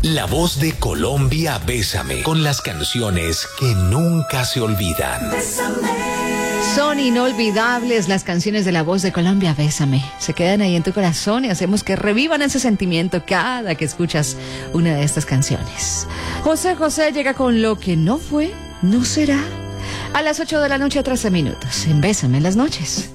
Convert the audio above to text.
La voz de Colombia, Bésame, con las canciones que nunca se olvidan. Son inolvidables las canciones de La Voz de Colombia, Bésame. Se quedan ahí en tu corazón y hacemos que revivan ese sentimiento cada que escuchas una de estas canciones. José José llega con Lo que no fue, no será. A las 8 de la noche, 13 minutos. En Bésame en las noches.